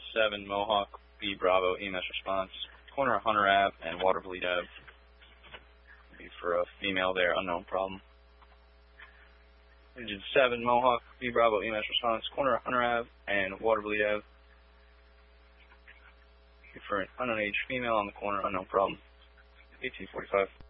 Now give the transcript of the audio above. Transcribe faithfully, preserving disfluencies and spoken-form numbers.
seven Mohawk B Bravo E M S response, corner of Hunter Ave and Waterbleed Ave. Be for a female there, unknown problem. Engine seven Mohawk B Bravo E M S response, corner of Hunter Ave and Waterbleed Ave. Be for an unknown age female on the corner, unknown problem. eighteen forty-five.